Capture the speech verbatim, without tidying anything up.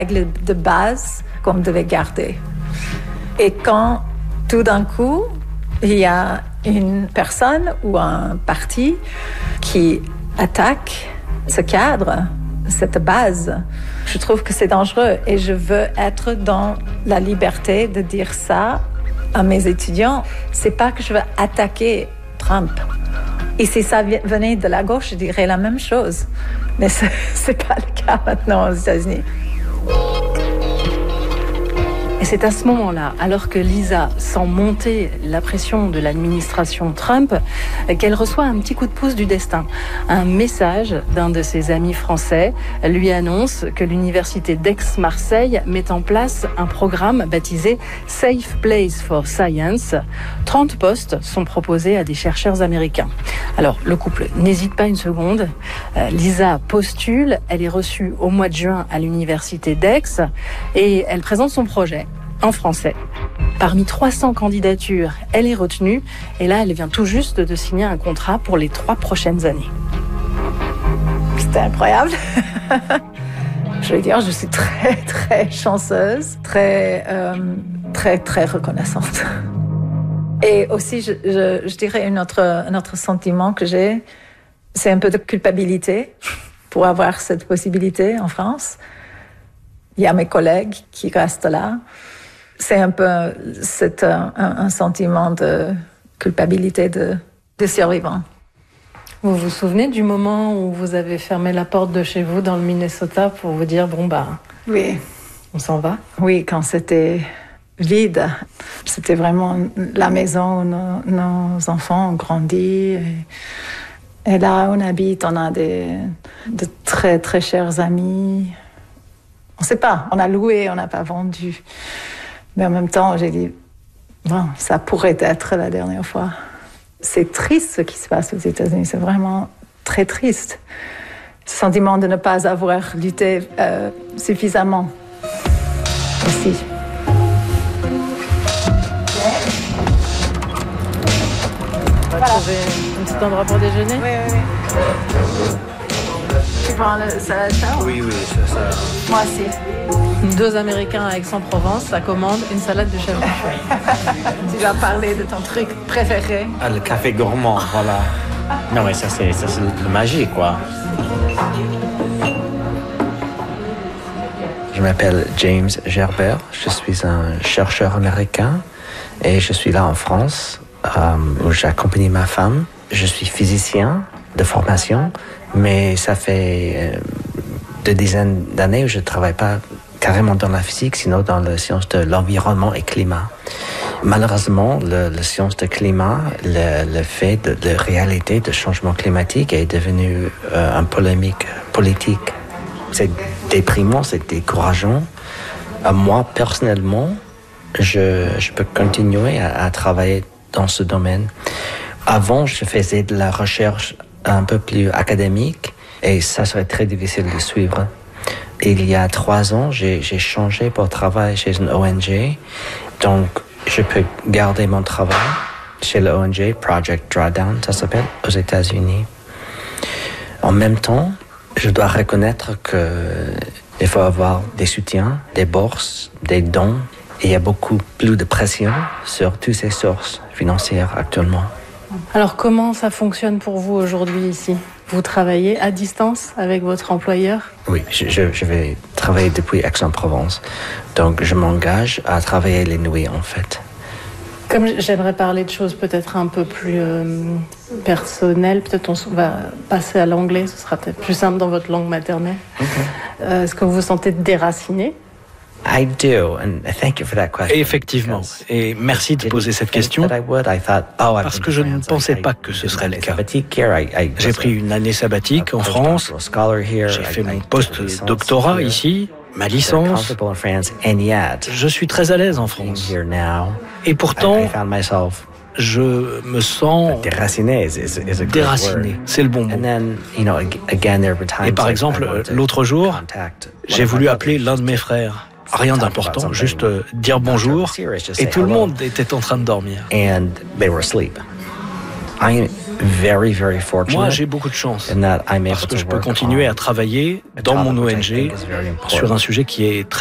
règles de base qu'on devait garder. Et quand tout d'un coup, il y a une personne ou un parti qui attaque ce cadre, cette base, je trouve que c'est dangereux et je veux être dans la liberté de dire ça à mes étudiants. C'est pas que je veux attaquer Trump. Et si ça venait de la gauche, je dirais la même chose. Mais ce n'est pas le cas maintenant aux États-Unis. Et c'est à ce moment-là, alors que Lisa sent monter la pression de l'administration Trump, qu'elle reçoit un petit coup de pouce du destin. Un message d'un de ses amis français lui annonce que l'université d'Aix-Marseille met en place un programme baptisé Safe Place for Science. trente postes sont proposés à des chercheurs américains. Alors, le couple n'hésite pas une seconde. Lisa postule, elle est reçue au mois de juin à l'université d'Aix et elle présente son projet en français. Parmi trois cents candidatures, elle est retenue et là, elle vient tout juste de signer un contrat pour les trois prochaines années. C'était incroyable. Je veux dire, je suis très, très chanceuse, très, euh, très, très reconnaissante. Et aussi, je, je, je dirais un autre, un autre sentiment que j'ai, c'est un peu de culpabilité pour avoir cette possibilité en France. Il y a mes collègues qui restent là. C'est un peu c'est un, un sentiment de culpabilité de, de survivant. Vous vous souvenez du moment où vous avez fermé la porte de chez vous dans le Minnesota pour vous dire, bon bah, oui, on s'en va? Oui, quand c'était vide. C'était vraiment la maison où nos, nos enfants ont grandi. Et, et là où on habite, on a des, de très, très chers amis. On ne sait pas, on a loué, on n'a pas vendu. Mais en même temps, j'ai dit, bon, ça pourrait être la dernière fois. C'est triste ce qui se passe aux États-Unis, c'est vraiment très triste. Ce sentiment de ne pas avoir lutté euh, suffisamment aussi. On va trouver un petit endroit pour déjeuner? Oui, oui, oui. Tu prends le salade ça? Oui, oui, c'est ça. Moi aussi. Deux Américains à Aix-en-Provence, ça commande une salade de chèvre. Tu vas parler de ton truc préféré. Ah, le café gourmand, voilà. Non, mais ça, c'est, ça, c'est le magie, quoi. Je m'appelle James Gerbert, je suis un chercheur américain et je suis là en France euh, où j'accompagne ma femme. Je suis physicien de formation, mais ça fait euh, des dizaines d'années où je ne travaille pas carrément dans la physique, sinon dans la science de l'environnement et climat. Malheureusement, le, la science de climat, le, le fait de la réalité de changement climatique est devenu euh, une polémique politique. C'est déprimant, c'est décourageant. Euh, moi, personnellement, je, je peux continuer à, à travailler dans ce domaine. Avant, je faisais de la recherche un peu plus académique et ça serait très difficile de suivre. Il y a trois ans, j'ai, j'ai changé pour travailler chez une O N G. Donc, je peux garder mon travail chez l'O N G, Project Drawdown, ça s'appelle, aux États-Unis. En même temps, je dois reconnaître qu'il faut avoir des soutiens, des bourses, des dons. Et il y a beaucoup plus de pression sur toutes ces sources financières actuellement. Alors, comment ça fonctionne pour vous aujourd'hui ici ? Vous travaillez à distance avec votre employeur ? Oui, je, je, je vais travailler depuis Aix-en-Provence. Donc, je m'engage à travailler les nuits, en fait. Comme j'aimerais parler de choses peut-être un peu plus euh, personnelles, peut-être on va passer à l'anglais, ce sera peut-être plus simple dans votre langue maternelle. Okay. Euh, est-ce que vous vous sentez déraciné ? I do, and thank you for that question. Effectivement, et merci de poser cette question, parce que je ne pensais pas que ce serait le cas. J'ai pris une année sabbatique en France, j'ai fait mon post-doctorat ici, ma licence. Je suis très à l'aise en France. Et pourtant, je me sens déraciné, c'est le bon mot. Et par exemple, l'autre jour, j'ai voulu appeler l'un de mes frères. Rien d'important, juste dire bonjour, et tout le monde était en train de dormir. Moi, j'ai beaucoup de chance parce que je peux continuer à travailler dans mon O N G sur un sujet qui est très